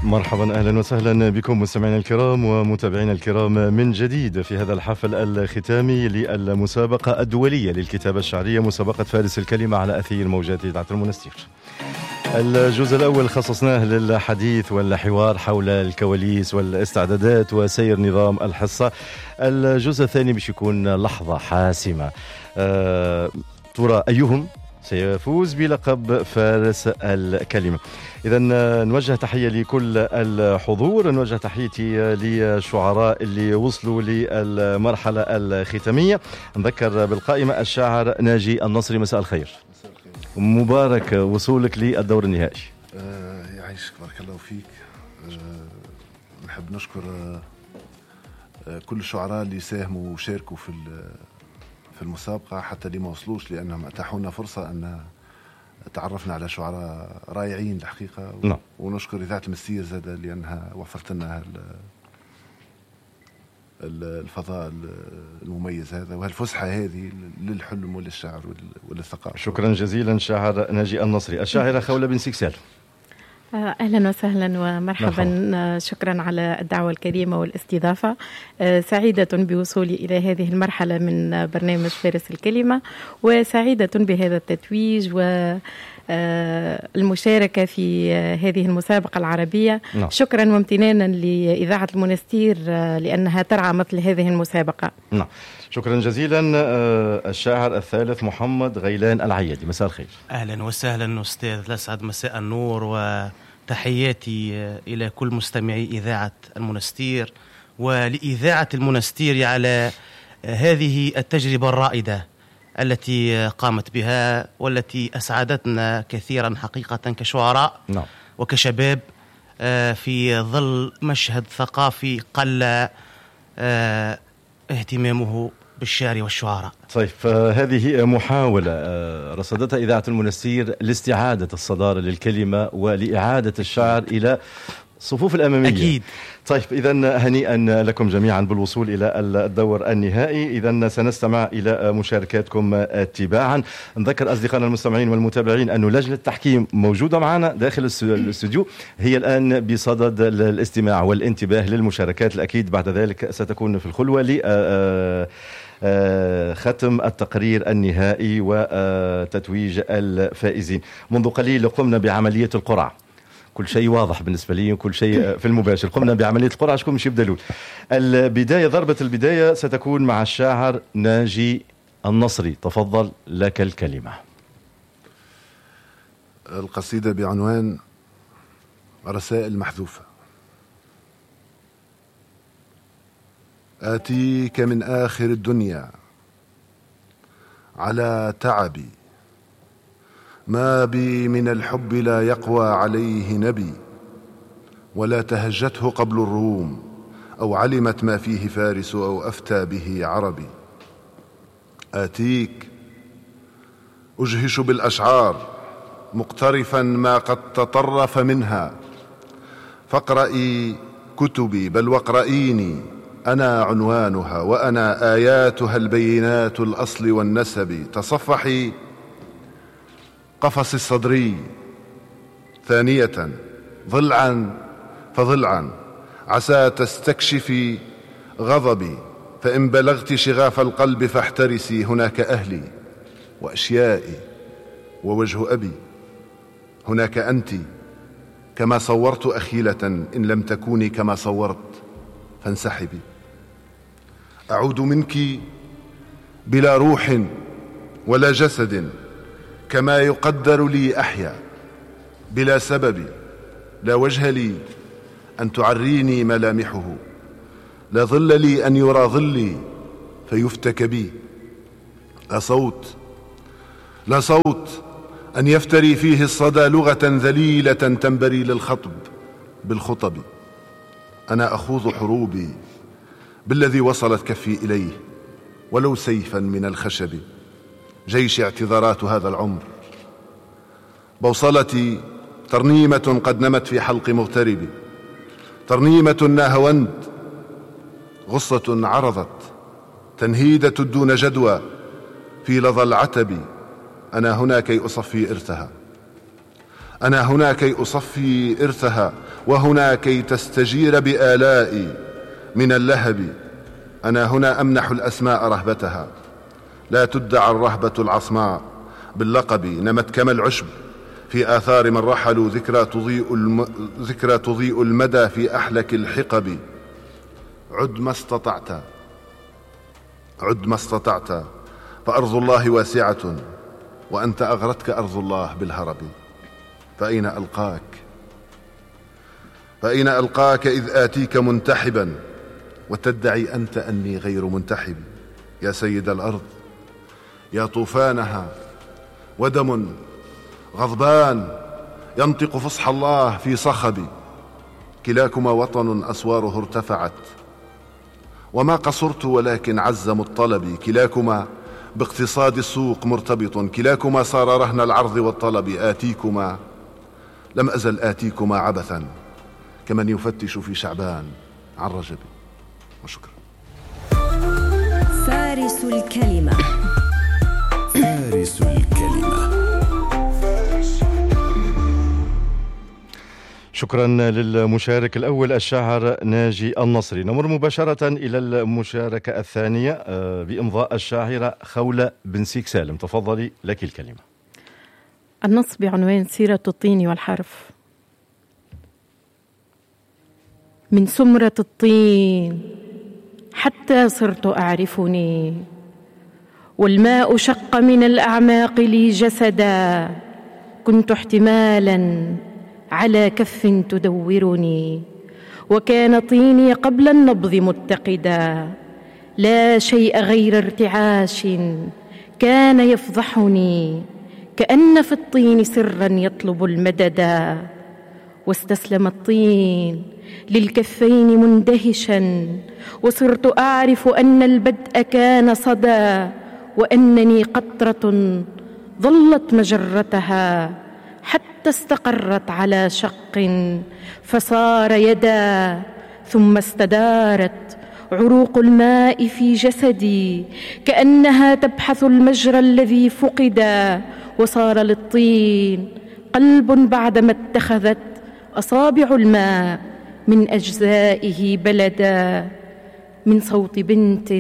مرحبا أهلا وسهلا بكم مستمعينا الكرام ومتابعينا الكرام من جديد في هذا الحفل الختامي للمسابقة الدولية للكتابة الشعرية، مسابقة فارس الكلمة على أثير موجات إذاعة المنستير. الجزء الأول خصصناه للحديث والحوار حول الكواليس والاستعدادات وسير نظام الحصة. الجزء الثاني باش يكون لحظة حاسمة، ترى أيهم سيفوز بلقب فارس الكلمة. إذا نوجه تحية لكل الحضور، نوجه تحيتي للشعراء اللي وصلوا للمرحلة الختامية. نذكر بالقائمة الشاعر ناجي النصري، مساء الخير. مبارك وصولك للدور النهائي. يعيشك، بارك الله فيك. نحب نشكر كل الشعراء اللي ساهموا وشاركوا في المسابقة، حتى اللي ما وصلوش، لأنهم أتاحوا لنا فرصة أن تعرفنا على شعراء رائعين الحقيقة. نعم. ونشكر إذاعة المنستير زادة لأنها وفرت لنا الفضاء المميز هذا وهالفسحة هذه للحلم وللشعر وللثقافة. شكرا جزيلا شاعر ناجي النصري. الشاعرة خولة بن سكسال، أهلا وسهلا ومرحبا. شكرا على الدعوة الكريمة والاستضافة. سعيدة بوصولي إلى هذه المرحلة من برنامج فارس الكلمة، وسعيدة بهذا التتويج والمشاركة في هذه المسابقة العربية. نعم. شكرا وامتنانا لإذاعة المنستير لأنها ترعى مثل هذه المسابقة. نعم، شكرا جزيلا. الشاعر الثالث محمد غيلان العيادي، مساء الخير. أهلا وسهلا أستاذ الأسعد، مساء النور، وتحياتي إلى كل مستمعي إذاعة المنستير ولإذاعة المنستير على هذه التجربة الرائدة التي قامت بها والتي أسعدتنا كثيرا حقيقة كشعراء. نعم. وكشباب في ظل مشهد ثقافي قل اهتمامه بالشعر والشعراء. طيب، هذه محاولة رصدتها إذاعة المنستير لاستعادة الصدارة للكلمة ولإعادة الشعر إلى صفوف الأمامية. أكيد. طيب، إذا هنيئا لكم جميعا بالوصول إلى الدور النهائي. إذا سنستمع إلى مشاركاتكم تباعا. نذكر أصدقائنا المستمعين والمتابعين أن لجنة التحكيم موجودة معنا داخل الاستوديو، هي الآن بصدد الاستماع والانتباه للمشاركات. الأكيد بعد ذلك ستكون في الخلوة ختم التقرير النهائي وتتويج الفائزين. منذ قليل قمنا بعملية القرعة، كل شيء واضح بالنسبة لي وكل شيء في المباشر. قمنا بعملية القرعة. شكون مش يبدأ الأول؟ البداية، ضربة البداية ستكون مع الشاعر ناجي النصري. تفضل، لك الكلمة. القصيدة بعنوان رسائل محذوفة. آتيك من آخر الدنيا على تعبي، ما بي من الحب لا يقوى عليه نبي، ولا تهجته قبل الروم أو علمت ما فيه فارس أو أفتى به عربي. آتيك أجهش بالأشعار مقترفا ما قد تطرف منها، فاقرئي كتبي بل واقرئيني، أنا عنوانها وأنا آياتها البينات الأصل والنسب. تصفحي قفص الصدري ثانية ضلعا فضلعا، عسى تستكشفي غضبي، فإن بلغت شغاف القلب فاحترسي، هناك أهلي وأشيائي ووجه أبي، هناك أنت كما صورت أخيلة، إن لم تكوني كما صورت فانسحبي. أعود منك بلا روح ولا جسد، كما يقدر لي أحيا بلا سبب، لا وجه لي أن تعريني ملامحه، لا ظل لي أن يرى ظلي فيفتك بي، لا صوت أن يفتري فيه الصدى لغة ذليلة تنبري للخطب بالخطب. أنا أخوض حروبي بالذي وصلت كفي إليه ولو سيفا من الخشب، جيش اعتذارات هذا العمر. بوصلتي ترنيمة قد نمت في حلق مغترب، ترنيمة ناهوند، غصة عرضت، تنهيدة دون جدوى في لظى العتب. أنا هنا كي أصفي إرثها، أنا هنا كي أصفي إرثها، وهنا كي تستجير بآلائي من اللهب. أنا هنا أمنح الأسماء رهبتها، لا تدعى الرهبة العصماء باللقب، نمت كما العشب في آثار من رحلوا، ذكرى تضيء المدى في أحلك الحقب. عد ما استطعت فأرض الله واسعة، وأنت أغرتك أرض الله بالهرب. فأين ألقاك إذ آتيك منتحبا، وتدعي أنت أني غير منتحب. يا سيد الأرض، يا طوفانها، ودم غضبان ينطق فصح الله في صخب. كلاكما وطن أسواره ارتفعت، وما قصرت ولكن عز مطلبي. كلاكما باقتصاد السوق مرتبط، كلاكما صار رهن العرض والطلب. آتيكما لم أزل آتيكما عبثا، كمن يفتش في شعبان عن رجب. وشكرا. فارس الكلمة. فارس الكلمة. شكرا للمشارك الأول الشاعر ناجي النصري. نمر مباشرة إلى المشاركة الثانية بإمضاء الشاعرة خولة بن سيك سالم. تفضلي، لك الكلمة. النص بعنوان سيرة الطين والحرف. من سمرة الطين حتى صرت أعرفني، والماء شق من الأعماق لي جسدا. كنت احتمالا على كف تدورني، وكان طيني قبل النبض متقدا. لا شيء غير ارتعاش كان يفضحني، كأن في الطين سرا يطلب المددا. واستسلم الطين للكفين مندهشا، وصرت أعرف أن البدء كان صدى، وأنني قطرة ظلت مجرتها حتى استقرت على شق فصار يدا. ثم استدارت عروق الماء في جسدي، كأنها تبحث المجرى الذي فقدا. وصار للطين قلب بعدما اتخذت أصابع الماء من أجزائه بلدا. من صوت بنت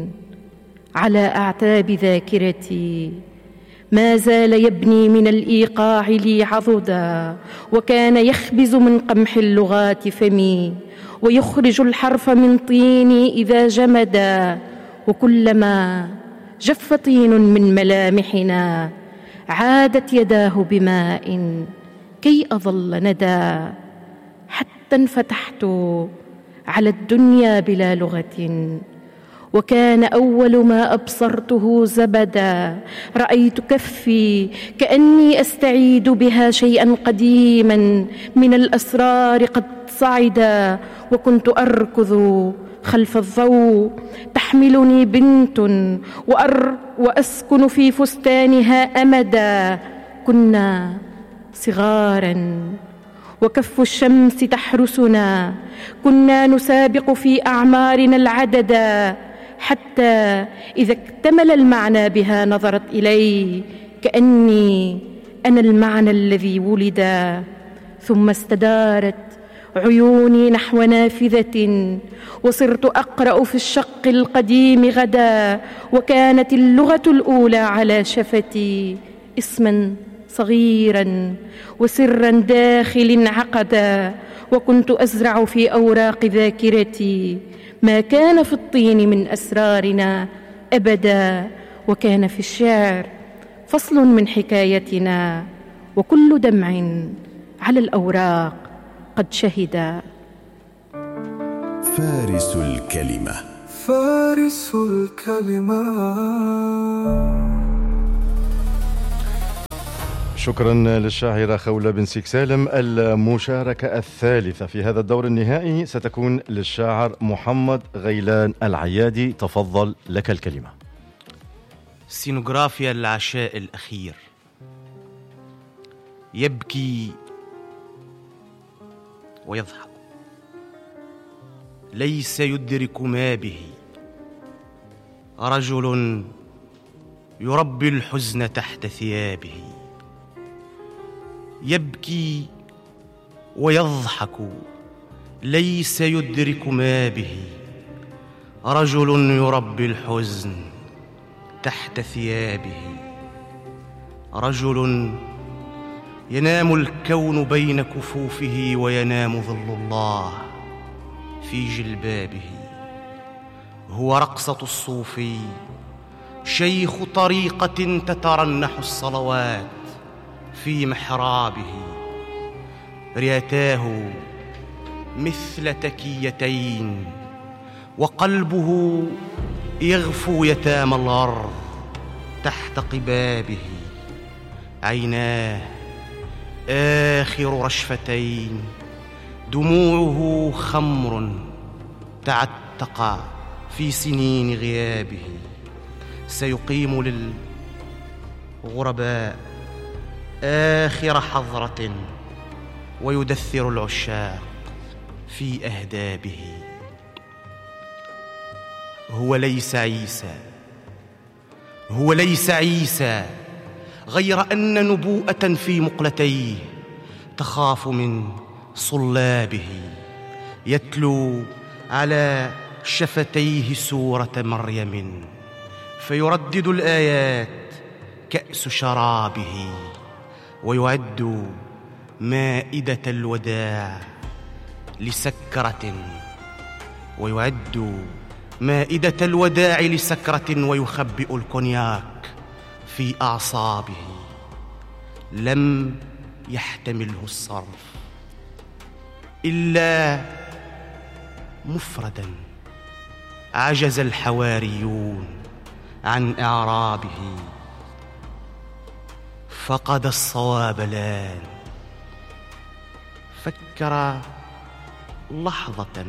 على أعتاب ذاكرتي ما زال يبني من الإيقاع لي عضدا، وكان يخبز من قمح اللغات فمي، ويخرج الحرف من طيني إذا جمدا. وكلما جف طين من ملامحنا عادت يداه بماء كي أظل ندى. حتى انفتحت على الدنيا بلا لغة، وكان أول ما أبصرته زبدا. رأيت كفي كأني أستعيد بها شيئا قديما من الأسرار قد صعدا. وكنت أركض خلف الضوء، تحملني بنت وأسكن في فستانها أمدا. كنا صغارا وكف الشمس تحرسنا، كنا نسابق في أعمارنا العددا. حتى إذا اكتمل المعنى بها نظرت إلي كأني أنا المعنى الذي ولد. ثم استدارت عيوني نحو نافذة، وصرت أقرأ في الشق القديم غدا. وكانت اللغة الأولى على شفتي اسما صغيرا وسرا داخل عقدا. وكنت أزرع في أوراق ذاكرتي ما كان في الطين من أسرارنا أبدا. وكان في الشعر فصل من حكايتنا، وكل دمع على الأوراق قد شهد. فارس الكلمة. فارس الكلمة. شكرا للشاعرة خولة بن سيك سالم. المشاركة الثالثة في هذا الدور النهائي ستكون للشاعر محمد غيلان العيادي. تفضل، لك الكلمة. سينوغرافيا العشاء الأخير. يبكي ويضحك، ليس يدرك ما به. رجل يربي الحزن تحت ثيابه، يبكي ويضحك ليس يدرك ما به، رجل يربي الحزن تحت ثيابه، رجل ينام الكون بين كفوفه وينام ظل الله في جلبابه. هو رقصة الصوفي، شيخ طريقة تترنح الصلوات في محرابه، ريتاه مثل تكيتين، وقلبه يغفو يتامى الأرض تحت قبابه، عيناه آخر رشفتين، دموعه خمر تعتق في سنين غيابه. سيقيم للغرباء آخر حضرة ويدثر العشاق في أهدابه. هو ليس عيسى، هو ليس عيسى، غير أن نبوءة في مقلتيه تخاف من صلابه، يتلو على شفتيه سورة مريم، فيردد الآيات كأس شرابه، ويعد مائدة الوداع لسكرة، ويعد مائدة الوداع لسكرة، ويخبئ الكونياك في أعصابه. لم يحتمله الصرف إلا مفردا، عجز الحواريون عن إعرابه، فقد الصواب الآن. فكر لحظة،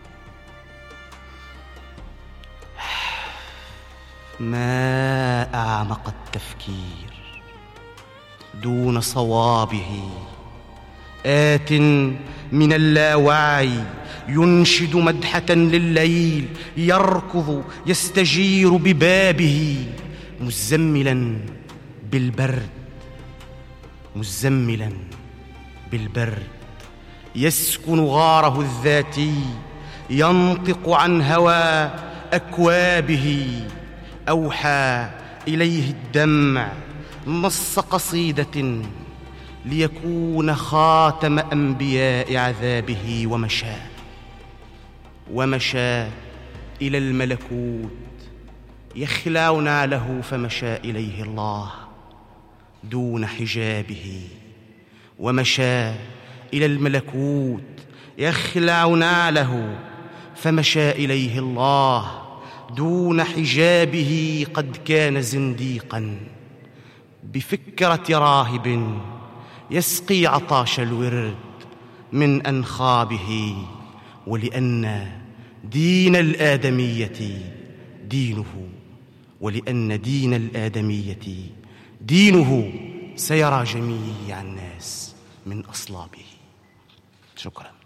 ما أعمق التفكير دون صوابه. آت من اللاوعي ينشد مدحة لليل، يركض يستجير ببابه، مزملا بالبرد، مزملا بالبرد، يسكن غاره الذاتي، ينطق عن هوى أكوابه. أوحى إليه الدمع نص قصيدة ليكون خاتم أنبياء عذابه، ومشى إلى الملكوت يخلع نعله، فمشى إليه الله دون حجابه. ومشى إلى الملكوت يخلع نعله، فمشى إليه الله دون حجابه. قد كان زنديقا بفكرة راهب، يسقي عطاش الورد من أنخابه. ولأن دين الآدمية دينه سيرى جميع الناس من أصلابه. شكرا.